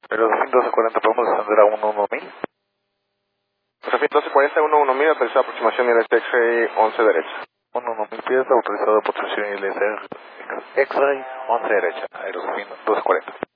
Aerosfin 1240, podemos descender a 11000. Aerosfin 1240, 11000, autorizado aproximación ILS 11 derecha. 11000 pies, autorizado por posición ILS X-Ray 11 derecha, Aerosfin 1240.